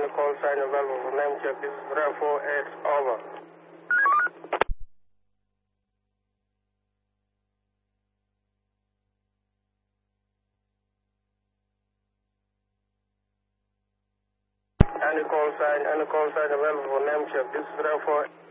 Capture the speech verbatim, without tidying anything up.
Any call sign available for name check. This is three four eight, over. Any call sign, any call sign available for name check. This is three four eight.